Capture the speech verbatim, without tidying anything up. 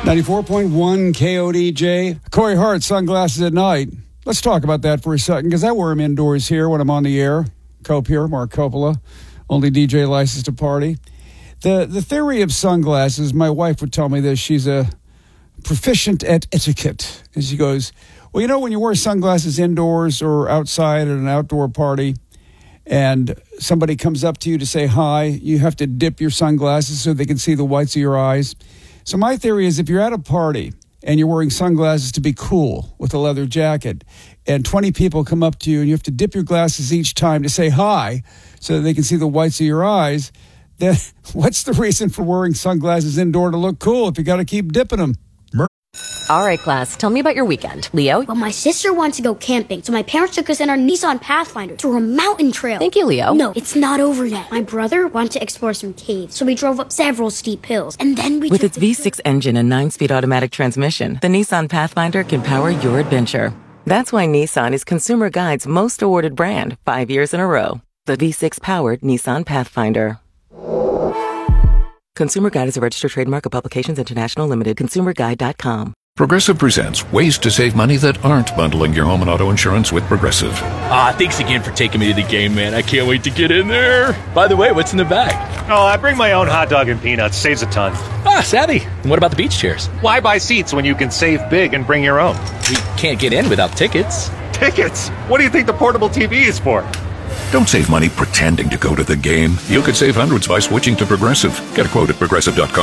ninety-four point one K O D J. Corey Hart, Sunglasses at Night. Let's talk about that for a second, because I wear them indoors here when I'm on the air. Cope here, Mark Coppola, only D J licensed to party. The, the theory of sunglasses, my wife would tell me this. She's a proficient at etiquette. And she goes, well, you know, when you wear sunglasses indoors or outside at an outdoor party, and somebody comes up to you to say hi, you have to dip your sunglasses so they can see the whites of your eyes. So my theory is if you're at a party and you're wearing sunglasses to be cool with a leather jacket, and twenty people come up to you and you have to dip your glasses each time to say hi so that they can see the whites of your eyes, then what's the reason for wearing sunglasses indoor to look cool if you got to keep dipping them? All right, class, tell me about your weekend. Leo? Well, my sister wanted to go camping, so my parents took us in our Nissan Pathfinder to a mountain trail. Thank you, Leo. No, it's not over yet. My brother wanted to explore some caves, so we drove up several steep hills, and then we With took its the V six engine and nine-speed automatic transmission, the Nissan Pathfinder can power your adventure. That's why Nissan is Consumer Guide's most awarded brand five years in a row. The V six-powered Nissan Pathfinder. Consumer Guide is a registered trademark of Publications International Limited. consumer guide dot com. Progressive presents ways to save money that aren't bundling your home and auto insurance with Progressive. Ah, thanks again for taking me to the game, man. I can't wait to get in there. By the way, what's in the bag? Oh, I bring my own hot dog and peanuts. Saves a ton. Ah, savvy. And what about the beach chairs? Why buy seats when you can save big and bring your own? We can't get in without tickets. Tickets? What do you think the portable T V is for? Don't save money pretending to go to the game. You could save hundreds by switching to Progressive. Get a quote at progressive dot com.